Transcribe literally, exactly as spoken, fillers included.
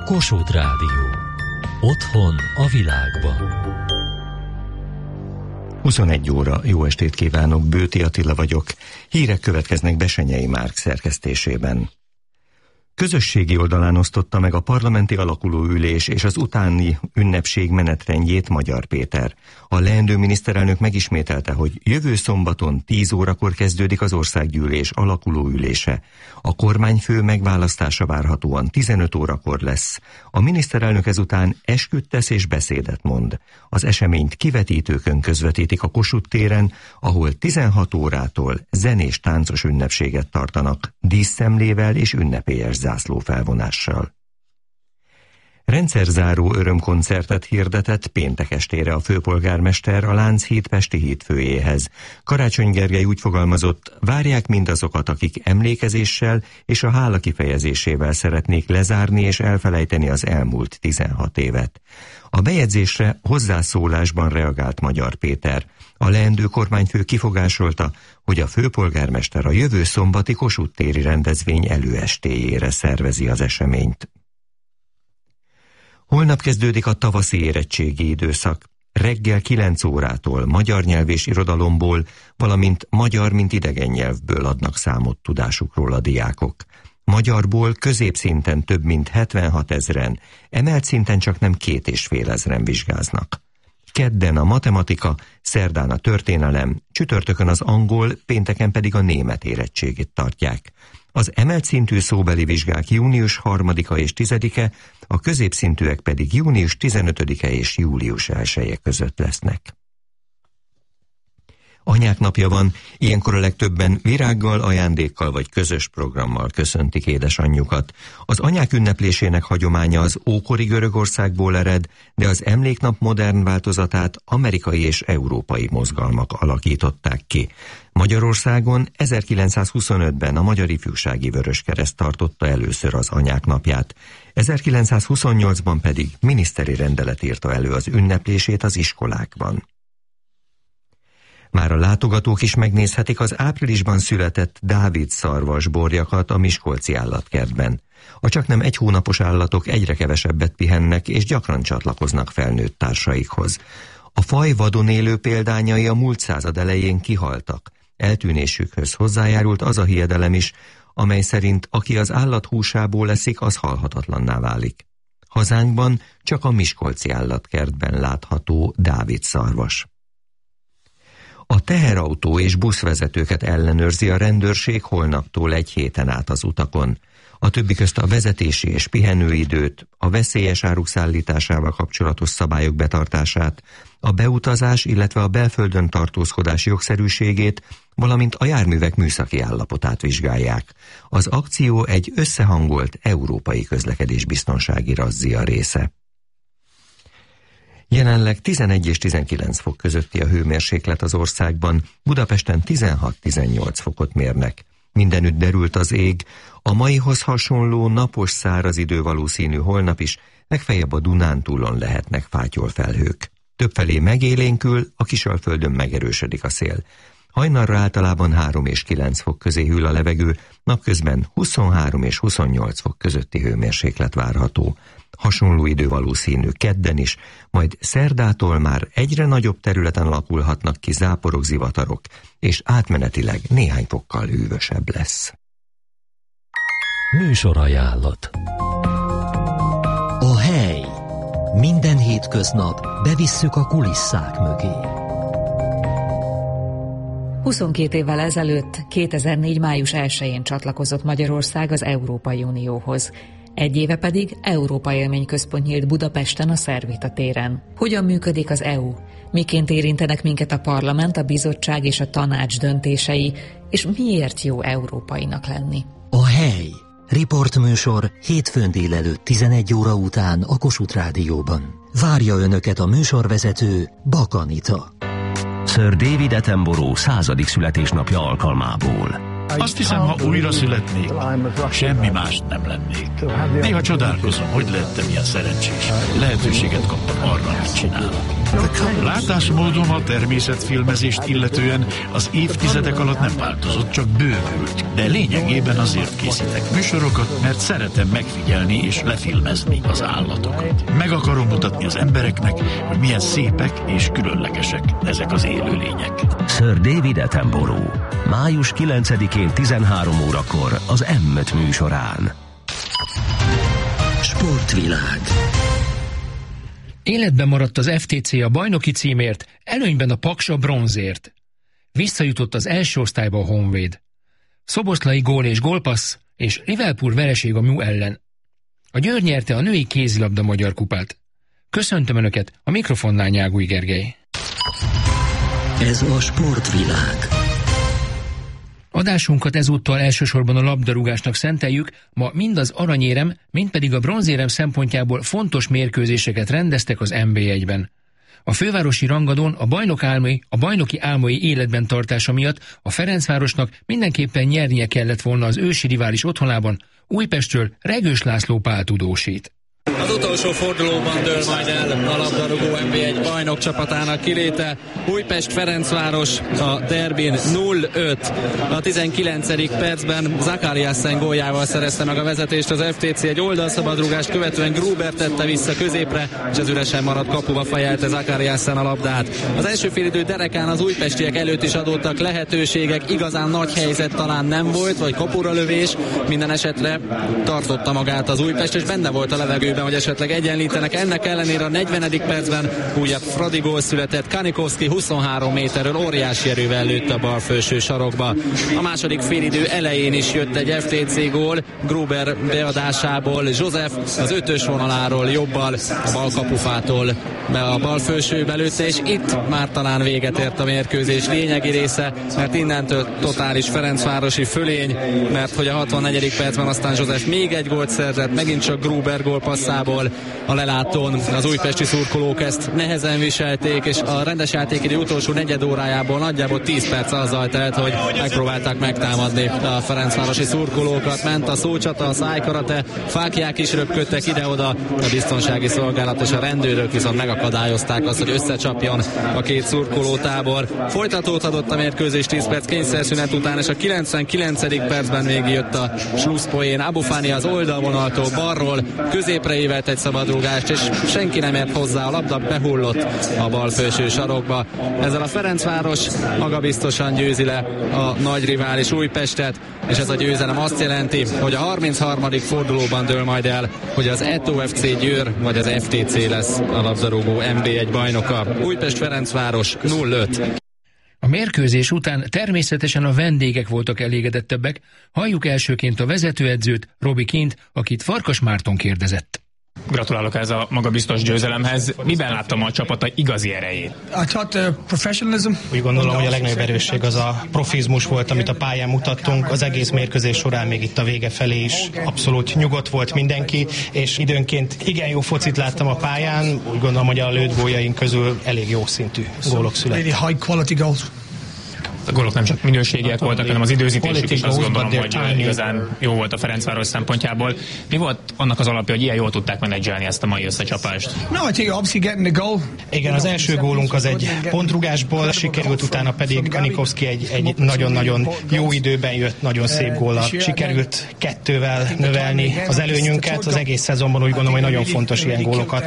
Kossuth Rádió. Otthon a világban. huszonegy óra, jó estét kívánok, Bőti Attila vagyok. Hírek következnek Besenyei Márk szerkesztésében. Közösségi oldalán osztotta meg a parlamenti alakulóülés és az utáni ünnepség menetrendjét Magyar Péter. A leendő miniszterelnök megismételte, hogy jövő szombaton tíz órakor kezdődik az országgyűlés alakulóülése. A kormányfő megválasztása várhatóan tizenöt órakor lesz. A miniszterelnök ezután esküt tesz és beszédet mond. Az eseményt kivetítőkön közvetítik a Kossuth téren, ahol tizenhat órától zenés táncos ünnepséget tartanak, díszszemlével és ünnepélyes zászlófelvonással. Rendszerzáró örömkoncertet hirdetett péntek estére a főpolgármester a Lánchíd Pesti hídfőjéhez. Karácsony Gergely úgy fogalmazott, várják mindazokat, akik emlékezéssel és a hála kifejezésével szeretnék lezárni és elfelejteni az elmúlt tizenhat évet. A bejegyzésre hozzászólásban reagált Magyar Péter. A leendő kormányfő kifogásolta, hogy a főpolgármester a jövő szombati Kossuth téri rendezvény előestéjére szervezi az eseményt. Holnap kezdődik a tavaszi érettségi időszak. Reggel kilenc órától magyar nyelv és irodalomból, valamint magyar, mint idegen nyelvből adnak számot tudásukról a diákok. Magyarból középszinten több mint hetvenhat ezren, emelt szinten csak nem két és fél ezren vizsgáznak. Kedden a matematika, szerdán a történelem, csütörtökön az angol, pénteken pedig a német érettségét tartják. Az emelt szintű szóbeli vizsgák június harmadika és tizedike, a középszintűek pedig június tizenötödike és július elseje között lesznek. Anyák napja van, ilyenkor a legtöbben virággal, ajándékkal vagy közös programmal köszöntik édesanyjukat. Az anyák ünneplésének hagyománya az ókori Görögországból ered, de az emléknap modern változatát amerikai és európai mozgalmak alakították ki. Magyarországon ezerkilencszázhuszonötben a Magyar Ifjúsági Vöröskereszt tartotta először az anyák napját, ezerkilencszázhuszonnyolcban pedig miniszteri rendelet írta elő az ünneplését az iskolákban. Már a látogatók is megnézhetik az áprilisban született Dávid szarvas borjakat a miskolci állatkertben. A csaknem egy hónapos állatok egyre kevesebbet pihennek és gyakran csatlakoznak felnőtt társaikhoz. A faj vadon élő példányai a múlt század elején kihaltak. Eltűnésükhöz hozzájárult az a hiedelem is, amely szerint aki az állat húsából eszik, az halhatatlanná válik. Hazánkban csak a miskolci állatkertben látható Dávid szarvas. A teherautó és buszvezetőket ellenőrzi a rendőrség holnaptól egy héten át az utakon. A többi közt a vezetési és pihenőidőt, a veszélyes áruk szállításával kapcsolatos szabályok betartását, a beutazás, illetve a belföldön tartózkodás jogszerűségét, valamint a járművek műszaki állapotát vizsgálják. Az akció egy összehangolt európai közlekedésbiztonsági razzia része. Jelenleg tizenegy és tizenkilenc fok közötti a hőmérséklet az országban, Budapesten tizenhat-tizennyolc fokot mérnek. Mindenütt derült az ég, a maihoz hasonló napos száraz idő valószínű holnap is, legfeljebb a Dunántúlon lehetnek fátyolfelhők. Többfelé megélénkül, a Kisalföldön megerősödik a szél. Hajnalra általában három és kilenc fok közé hűl a levegő, napközben huszonhárom és huszonnyolc fok közötti hőmérséklet várható. Hasonló idő valószínű kedden is, majd szerdától már egyre nagyobb területen alakulhatnak ki záporok, zivatarok, és átmenetileg néhány fokkal hűvösebb lesz. Műsorajánlat. A hely. Minden hétköznap bevisszük a kulisszák mögé. huszonkét évvel ezelőtt, kétezer-négy. május elsején csatlakozott Magyarország az Európai Unióhoz. Egy éve pedig Európa Élményközpont nyílt Budapesten a Szervita téren. Hogyan működik az é u? Miként érintenek minket a parlament, a bizottság és a tanács döntései, és miért jó európainak lenni? A hely. Riportműsor hétfőn délelőtt tizenegy óra után a Kossuth Rádióban. Várja Önöket a műsorvezető Bak Anita. Sir David Attenborough századik születésnapja alkalmából. Azt hiszem, ha újra születnék, semmi más nem lennék. Néha csodálkozom, hogy lettem ilyen szerencsés. Lehetőséget kaptam arra, amit csinálok. Látásmódom a természetfilmezést illetően az évtizedek alatt nem változott, csak bővült. De lényegében azért készítek műsorokat, mert szeretem megfigyelni és lefilmezni az állatokat. Meg akarom mutatni az embereknek, hogy milyen szépek és különlegesek ezek az élőlények. Sir David Attenborough. május kilencedikén tizenhárom órakor az M öt műsorán. Sportvilág. Életben maradt az ef té cé a bajnoki címért, előnyben a Paks a bronzért. Visszajutott az első osztályba a Honvéd. Szoboszlai gól és gólpassz, és Liverpool vereség a Mű ellen. A Győr nyerte a női kézilabda magyar kupát. Köszöntöm Önöket, a mikrofonnál Nyágúj Gergely. Ez a Sportvilág. Adásunkat ezúttal elsősorban a labdarúgásnak szenteljük, ma mind az aranyérem, mind pedig a bronzérem szempontjából fontos mérkőzéseket rendeztek az en bé egyben. A fővárosi rangadón a bajnok álmai, a bajnoki álmai életben tartása miatt a Ferencvárosnak mindenképpen nyernie kellett volna az ősi rivális otthonában, Újpestről Regős László Pál tudósít. Az utolsó fordulóban dől majd el a labdarúgó en bé egy bajnok csapatának kiléte. Újpest-Ferencváros a derbin nulla öt. A tizenkilencedik percben Zakariassen góljával szerezte meg a vezetést az ef té cé, egy oldalszabadrúgást követően Gruber tette vissza középre, és az üresen maradt kapuba fejelte Zakariassen a labdát. Az első félidő derekán az újpestiek előtt is adottak lehetőségek, igazán nagy helyzet talán nem volt, vagy kapura lövés, minden esetre tartotta magát az Újpest, és benne volt a levegőben, hogy esetleg egyenlítenek. Ennek ellenére a negyvenedik percben újabb Fradi gól született. Kanikowski huszonhárom méterről óriási erővel lőtte a bal felső sarokba. A második félidő elején is jött egy ef té cé gól, Gruber beadásából József az ötös vonaláról jobbal a bal kapufától be a bal felsőbe lőtte, és itt már talán véget ért a mérkőzés lényegi része, mert innentől totális ferencvárosi fölény, mert hogy a hatvannegyedik percben aztán József még egy gólt szerzett, megint csak Gruber gólpasszából a lelátón. Az újpesti szurkolók ezt nehezen viselték, és a rendes játékidő utolsó negyed órájából nagyjából tíz perc azzal telt, hogy megpróbálták megtámadni a ferencvárosi szurkolókat. Ment a szócsata, a szájkarate, fáklyák is röpködtek ide-oda, a biztonsági szolgálat és a rendőrök viszont megakadályozták azt, hogy összecsapjon a két szurkolótábor. Folytatódhatott a mérkőzés tíz perc kényszerszünet után, és a kilencvenkilencedik percben még jött a slusszpoén. Abufáni az oldalvonaltól balról középre évelt egy szabadrúgást, és senki nem ért hozzá, a labda behullott a bal felső sarokba. Ezzel a Ferencváros magabiztosan győzi le a nagy rivális Újpestet, és ez a győzelem azt jelenti, hogy a harmincharmadik fordulóban dől majd el, hogy az e té o ef cé Győr vagy az ef té cé lesz a labdarúgó en bé egy bajnoka. Újpest-Ferencváros nulla öt. A mérkőzés után természetesen a vendégek voltak elégedettebbek. Halljuk elsőként a vezetőedzőt, Robi Kint, akit Farkas Márton kérdezett. Gratulálok ez a magabiztos győzelemhez. Miben láttam a csapata igazi erejét? Úgy gondolom, hogy a legnagyobb erősség az a profizmus volt, amit a pályán mutattunk. Az egész mérkőzés során még itt a vége felé is abszolút nyugodt volt mindenki, és időnként igen jó focit láttam a pályán. Úgy gondolom, hogy a lőtt góljaink közül elég jó szintű gólok születtek. A gólok nem csak minőségiek voltak, hanem az időzítésük is, azt gondolom, hogy igazán jó volt a Ferencváros szempontjából. Mi volt annak az alapja, hogy ilyen jól tudták menedzselni ezt a mai összecsapást? Igen, az első gólunk az egy pontrugásból sikerült, utána pedig Kanikowski egy, egy nagyon-nagyon jó időben jött, nagyon szép góllal. Sikerült kettővel növelni az előnyünket. Az egész szezonban úgy gondolom, hogy nagyon fontos ilyen gólokat